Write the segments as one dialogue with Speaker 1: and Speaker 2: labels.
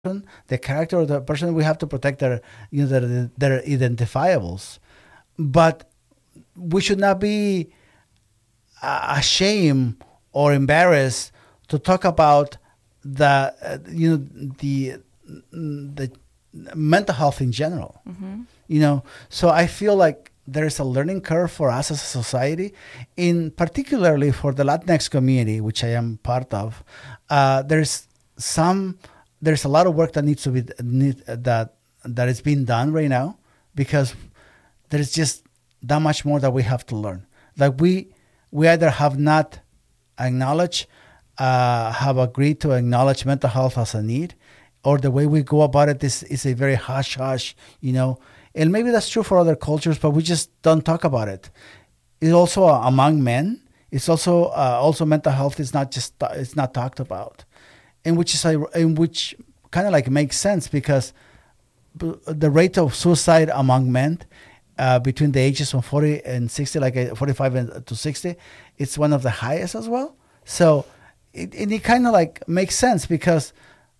Speaker 1: the character of the person. We have to protect their identifiables, but we should not be ashamed or embarrassed to talk about the mental health in general. So I feel like there is a learning curve for us as a society, in particularly for the Latinx community, which I am part of. There's a lot of work that needs to be that is being done right now, because there's just that much more that we have to learn. Like we either have not acknowledged, have agreed to acknowledge mental health as a need, or the way we go about it is a very hush-hush, And maybe that's true for other cultures, but we just don't talk about it. It's also among men. It's also mental health is not it's not talked about, which kind of like makes sense, because the rate of suicide among men between the ages of 40 and 60, like 45 to 60, it's one of the highest as well. So it kind of like makes sense, because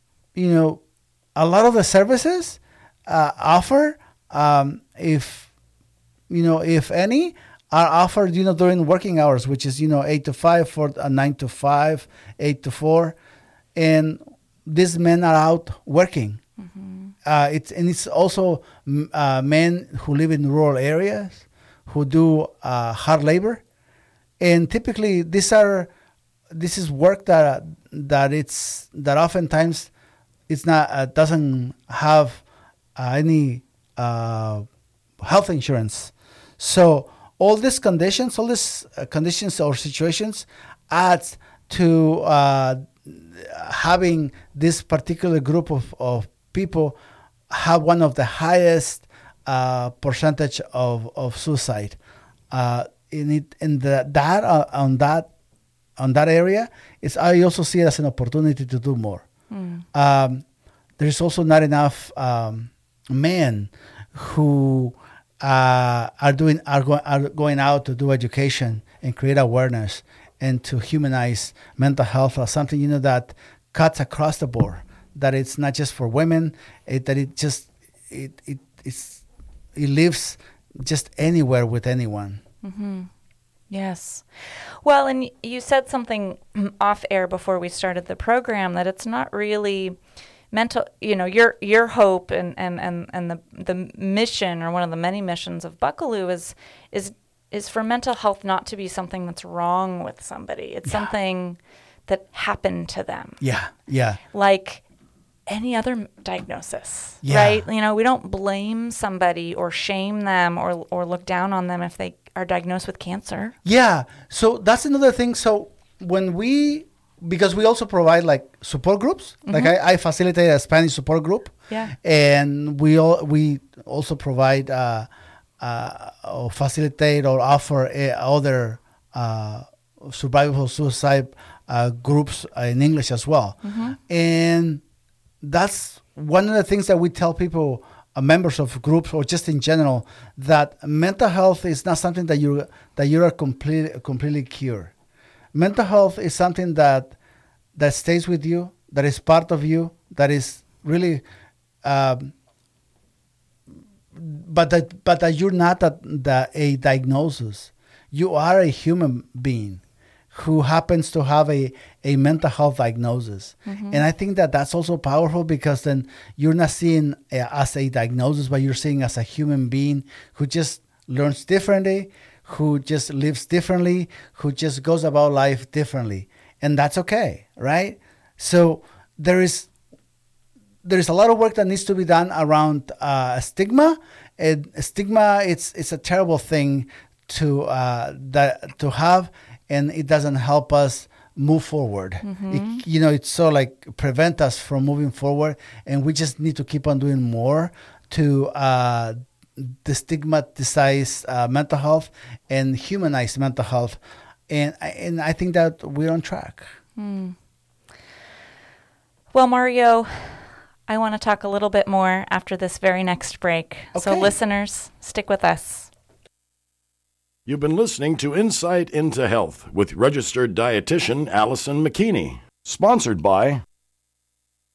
Speaker 1: a lot of the services offer, if any, are offered during working hours, which is 8 to 5, for 9 to 5, 8 to 4, and these men are out working. It's also men who live in rural areas who do hard labor, and typically this is work that oftentimes it's not doesn't have any health insurance. So all these conditions or situations adds to having this particular group of people have one of the highest percentage of suicide. On that area, I also see it as an opportunity to do more. There's also not enough men who are going out to do education and create awareness and to humanize mental health as something that cuts across the board. That it's not just for women. It lives just anywhere with anyone.
Speaker 2: Mm-hmm. Yes. Well, and you said something off air before we started the program, that it's not really mental, your hope and the mission, or one of the many missions of Buckaloo is for mental health not to be something that's wrong with somebody. It's something that happened to them.
Speaker 1: Yeah.
Speaker 2: Like any other diagnosis, right? We don't blame somebody or shame them or look down on them if they are diagnosed with cancer.
Speaker 1: Yeah. So that's another thing. So because we also provide like support groups, like I facilitate a Spanish support group.
Speaker 2: Yeah.
Speaker 1: And we also provide or facilitate or offer other survivable suicide groups in English as well. And that's one of the things that we tell people, members of groups or just in general, that mental health is not something that you are completely cured. Mental health is something that stays with you, that is part of you, that is really, but that you're not a diagnosis. You are a human being who happens to have a mental health diagnosis. And I think that that's also powerful, because then you're not seeing as a diagnosis, but you're seeing as a human being who just learns differently, who just lives differently, who just goes about life differently. And that's okay, right? So there is a lot of work that needs to be done around stigma. And stigma, it's a terrible thing to have, and it doesn't help us move forward. It's so like prevent us from moving forward, and we just need to keep on doing more to destigmatize mental health and humanize mental health, and I think that we're on track.
Speaker 2: Well, Mario, I want to talk a little bit more after this very next break. Okay. So listeners, stick with us.
Speaker 3: You've been listening to Insight into Health with registered dietitian Allison McKinney, sponsored by